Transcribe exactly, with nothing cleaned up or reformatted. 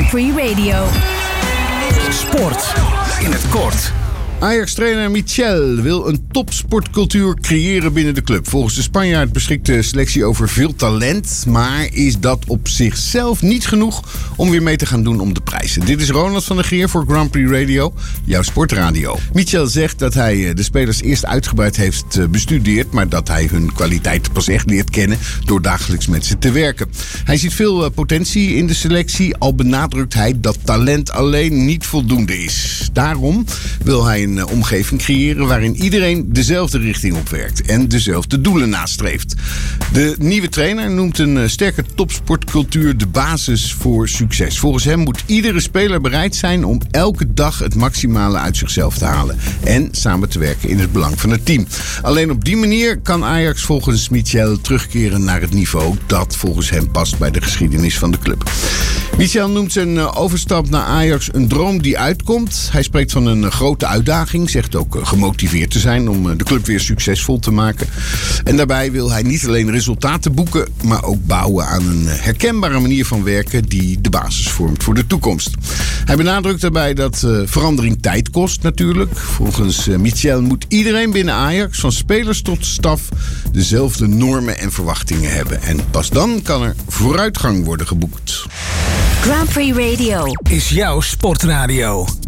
Grand Prix Radio. Sport in het kort. Ajax-trainer Michel wil een topsportcultuur creëren binnen de club. Volgens de Spanjaard beschikt de selectie over veel talent, maar is dat op zichzelf niet genoeg om weer mee te gaan doen om de prijzen. Dit is Ronald van der Geer voor Grand Prix Radio, jouw sportradio. Michel zegt dat hij de spelers eerst uitgebreid heeft bestudeerd, maar dat hij hun kwaliteiten pas echt leert kennen door dagelijks met ze te werken. Hij ziet veel potentie in de selectie, al benadrukt hij dat talent alleen niet voldoende is. Daarom wil hij een omgeving creëren waarin iedereen dezelfde richting op werkt en dezelfde doelen nastreeft. De nieuwe trainer noemt een sterke topsportcultuur de basis voor succes. Volgens hem moet iedere speler bereid zijn om elke dag het maximale uit zichzelf te halen en samen te werken in het belang van het team. Alleen op die manier kan Ajax volgens Michel terugkeren naar het niveau dat volgens hem past bij de geschiedenis van de club. Michel noemt zijn overstap naar Ajax een droom die uitkomt. Hij spreekt van een grote uitdaging, zegt ook gemotiveerd te zijn om de club weer succesvol te maken. En daarbij wil hij niet alleen resultaten boeken, maar ook bouwen aan een herkenbare manier van werken die de basis vormt voor de toekomst. Hij benadrukt daarbij dat uh, verandering tijd kost natuurlijk. Volgens uh, Michel moet iedereen binnen Ajax, van spelers tot staf, dezelfde normen en verwachtingen hebben. En pas dan kan er vooruitgang worden geboekt. Grand Prix Radio is jouw sportradio.